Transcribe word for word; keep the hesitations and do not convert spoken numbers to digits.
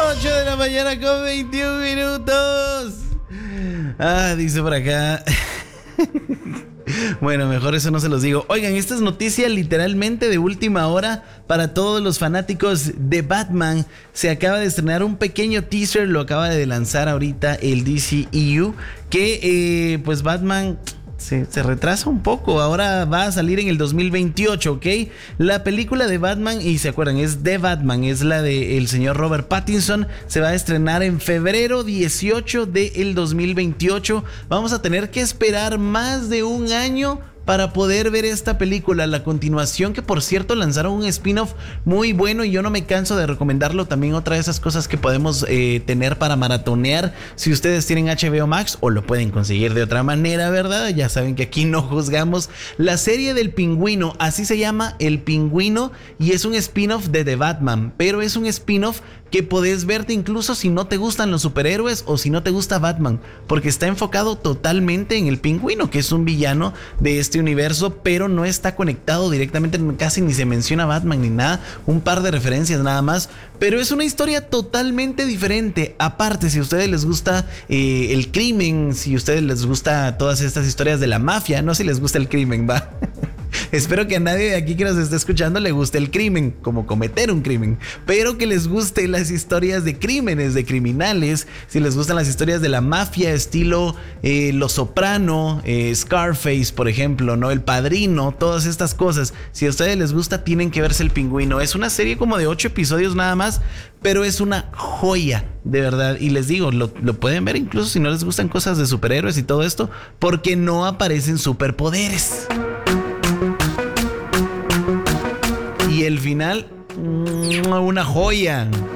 ocho de la mañana con veintiún minutos. Ah, dice por acá. Bueno, mejor eso no se los digo. Oigan, esta es noticia literalmente de última hora para todos los fanáticos de Batman. Se acaba de estrenar un pequeño teaser, lo acaba de lanzar ahorita el D C E U, que eh, pues Batman se, se retrasa un poco. Ahora va a salir en el dos mil veintiocho, ¿ok? La película de Batman, y se acuerdan, es de Batman, es la del señor Robert Pattinson. Se va a estrenar en febrero dieciocho del dos mil veintiocho. Vamos a tener que esperar más de un año para poder ver esta película, la continuación, que por cierto lanzaron un spin-off muy bueno y yo no me canso de recomendarlo. También otra de esas cosas que podemos eh, tener para maratonear si ustedes tienen H B O Max o lo pueden conseguir de otra manera, ¿verdad? Ya saben que aquí no juzgamos. La serie del Pingüino, así se llama, El Pingüino, y es un spin-off de The Batman, pero es un spin-off que podés verte incluso si no te gustan los superhéroes o si no te gusta Batman, porque está enfocado totalmente en el Pingüino, que es un villano de este universo, pero no está conectado directamente, casi ni se menciona Batman ni nada, un par de referencias nada más, pero es una historia totalmente diferente. Aparte, si a ustedes les gusta eh, el crimen, si a ustedes les gusta todas estas historias de la mafia, no si les gusta el crimen, va. Espero que a nadie de aquí que nos esté escuchando le guste el crimen, como cometer un crimen, pero que les guste las historias de crímenes, de criminales. Si les gustan las historias de la mafia, estilo eh, Los Soprano, eh, Scarface, por ejemplo, ¿no? El Padrino, todas estas cosas. Si a ustedes les gusta, tienen que verse El Pingüino. Es una serie como de ocho episodios nada más, pero es una joya, de verdad. Y les digo, lo, lo pueden ver incluso si no les gustan cosas de superhéroes y todo esto, porque no aparecen superpoderes. Y el final, una joya.